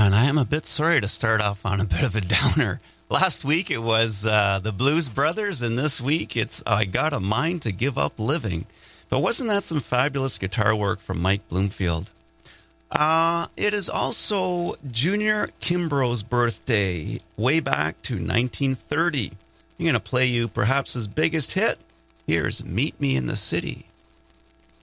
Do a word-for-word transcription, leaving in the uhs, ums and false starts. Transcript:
Yeah, and I am a bit sorry to start off on a bit of a downer. Last week it was uh, the Blues Brothers, and this week it's I Got a Mind to Give Up Living. But wasn't that some fabulous guitar work from Mike Bloomfield? Uh, it is also Junior Kimbrough's birthday, way back to nineteen thirty. I'm going to play you perhaps his biggest hit. Here's Meet Me in the City.